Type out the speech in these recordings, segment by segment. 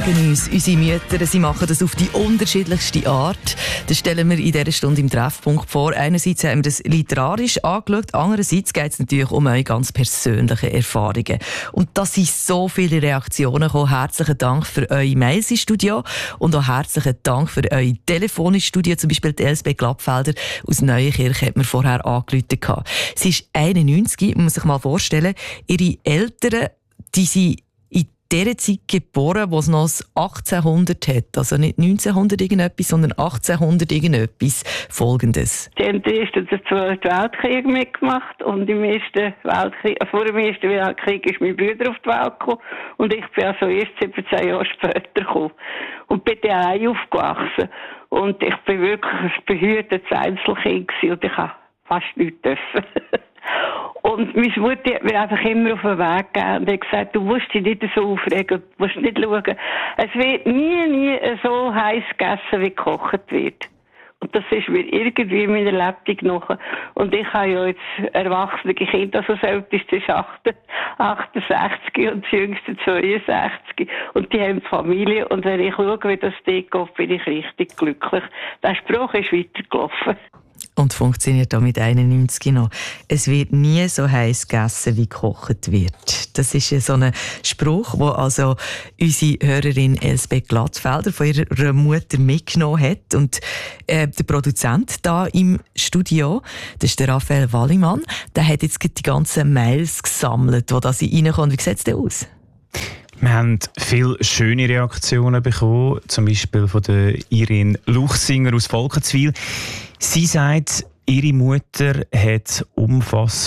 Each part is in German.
prägen uns unsere Mütter. Sie machen das auf die unterschiedlichste Art. Das stellen wir in dieser Stunde im Treffpunkt vor. Einerseits haben wir das literarisch angeschaut, andererseits geht es natürlich um eure ganz persönlichen Erfahrungen. Und da sind so viele Reaktionen gekommen. Herzlichen Dank für eure Mails ins Studio und auch herzlichen Dank für eure Telefon ins Studio. Zum Beispiel die Elsbeth Glattfelder aus Neuenkirch hat mir vorher angerufen. Sie ist 91, muss man sich mal vorstellen. Ihre Eltern, die sind in dieser Zeit geboren, wo es noch das 1800 hat. Also nicht 1900 irgendetwas, sondern 1800 irgendetwas. Folgendes. Die haben den Ersten und den Zweiten Weltkrieg mitgemacht und vor dem Ersten Weltkrieg ist mein Bruder auf die Welt gekommen und ich bin also erst 17 Jahre später gekommen und bin allein aufgewachsen. Und ich bin wirklich ein behütetes Einzelkind gewesen und ich habe fast nichts dürfen. Und meine Mutter hat mir einfach immer auf den Weg gegeben und hat gesagt, du musst dich nicht so aufregen, du musst nicht schauen. Es wird nie so heiß gegessen, wie gekocht wird. Und das ist mir irgendwie in meiner Lebtung noch. Und ich habe ja jetzt erwachsene Kinder, also das älteste ist 68 und das jüngste 62. Und die haben Familie. Und wenn ich schaue, wie das dort geht, bin ich richtig glücklich. Der Spruch ist weitergelaufen. Und funktioniert auch mit 91 noch. Es wird nie so heiß gegessen, wie gekocht wird. Das ist so ein Spruch, den also unsere Hörerin Elsbeth Glattfelder von ihrer Mutter mitgenommen hat. Und der Produzent da im Studio, das ist der Raphael Wallimann, der hat jetzt die ganzen Mails gesammelt, die da reinkommen. Wie sieht es denn aus? Wir haben viele schöne Reaktionen bekommen, zum Beispiel von der Irene Luchsinger aus Volkenswil. Sie sagt, ihre Mutter hat einen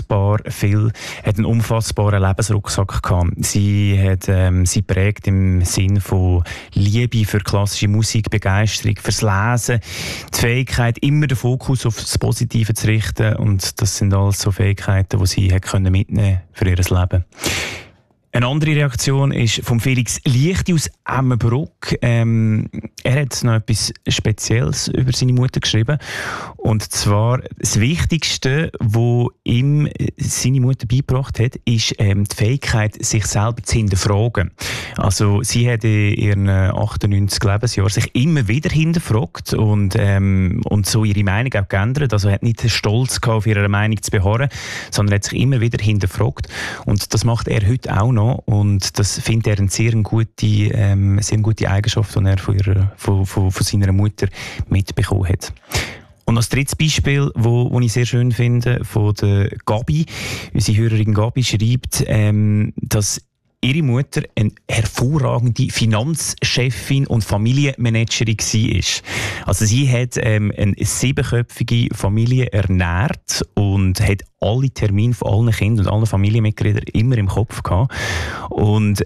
unfassbaren Lebensrucksack gehabt. Sie hat sie prägt im Sinn von Liebe für klassische Musik, Begeisterung fürs Lesen, die Fähigkeit, immer den Fokus auf das Positive zu richten. Und das sind alles so Fähigkeiten, die sie mitnehmen für ihr Leben. Eine andere Reaktion ist von Felix Lichti aus Emmenbruck. Er hat noch etwas Spezielles über seine Mutter geschrieben. Und zwar das Wichtigste, was ihm seine Mutter beigebracht hat, ist die Fähigkeit, sich selber zu hinterfragen. Also sie hat in ihren 98 Lebensjahren sich immer wieder hinterfragt und so ihre Meinung auch geändert. Also er hat nicht den Stolz gehabt, auf ihre Meinung zu beharren, sondern hat sich immer wieder hinterfragt. Und das macht er heute auch noch. Und das findet er eine sehr gute Eigenschaft, die er von seiner Mutter mitbekommen hat. Und als drittes Beispiel, wo ich sehr schön finde, von der Gabi. Unsere Hörerin Gabi schreibt, dass ihre Mutter eine hervorragende Finanzchefin und Familienmanagerin war. Also sie hat eine 7-köpfige Familie ernährt und hat alle Termine von allen Kindern und allen Familienmitgliedern immer im Kopf gehabt. Und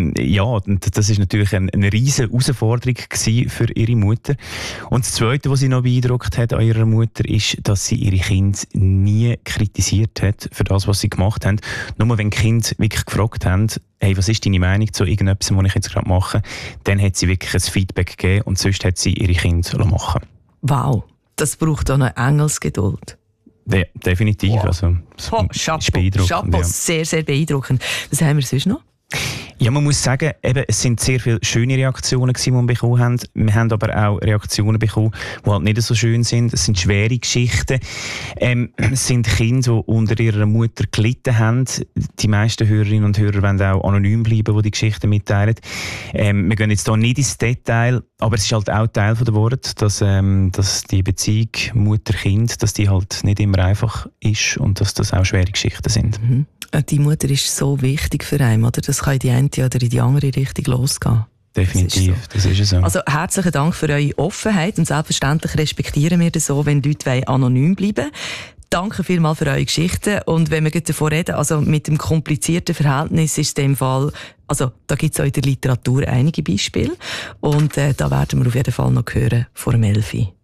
das ist natürlich eine riesige Herausforderung für ihre Mutter. Und das Zweite, was sie noch beeindruckt hat an ihrer Mutter, ist, dass sie ihre Kinder nie kritisiert hat für das, was sie gemacht haben. Nur wenn die Kinder wirklich gefragt haben, hey, was ist deine Meinung zu irgendetwas, was ich jetzt gerade mache, dann hat sie wirklich ein Feedback gegeben und sonst hat sie ihre Kinder machen. Wow, das braucht auch eine Engelsgeduld. Ja, definitiv. Wow. Also, Chapeau, sehr, sehr beeindruckend. Was haben wir sonst noch? Ja, man muss sagen, es sind sehr viele schöne Reaktionen, die wir bekommen haben. Wir haben aber auch Reaktionen bekommen, die halt nicht so schön sind. Es sind schwere Geschichten. Es sind Kinder, die unter ihrer Mutter gelitten haben. Die meisten Hörerinnen und Hörer wollen auch anonym bleiben, die Geschichten mitteilen. Wir gehen jetzt hier nicht ins Detail, aber es ist halt auch Teil der Worte, dass die Beziehung Mutter-Kind, dass die halt nicht immer einfach ist und dass das auch schwere Geschichten sind. Mhm. Die Mutter ist so wichtig für einen, oder? Das kann in die eine oder in die andere Richtung losgehen. Definitiv, das ist so. Also herzlichen Dank für eure Offenheit und selbstverständlich respektieren wir das so, wenn Leute anonym bleiben. Danke vielmals für eure Geschichten. Und wenn wir davon reden, also mit dem komplizierten Verhältnis ist es in dem Fall, also da gibt es auch in der Literatur einige Beispiele. Und da werden wir auf jeden Fall noch hören vor dem 11.